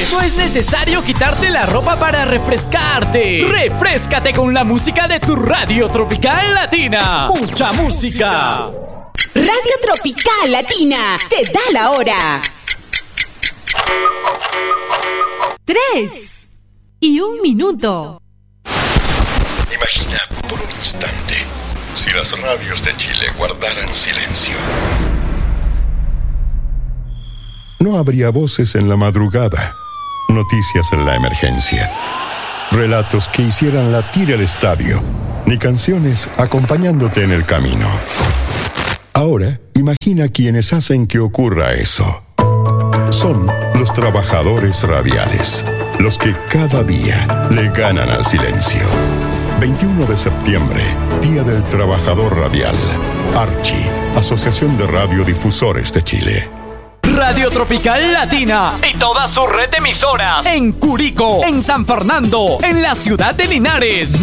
No es necesario quitarte la ropa para refrescarte. Refréscate con la música de tu Radio Tropical Latina. Mucha música. Radio Tropical Latina te da la hora. 3:01. Imagina por un instante si las radios de Chile guardaran silencio. No habría voces en la madrugada, noticias en la emergencia, relatos que hicieran latir el estadio, ni canciones acompañándote en el camino. Ahora, imagina quienes hacen que ocurra eso. Son los trabajadores radiales, los que cada día le ganan al silencio. 21 de septiembre, Día del Trabajador Radial. Archi, Asociación de Radiodifusores de Chile. Radio Tropical Latina y toda su red de emisoras en Curicó, en San Fernando, en la ciudad de Linares.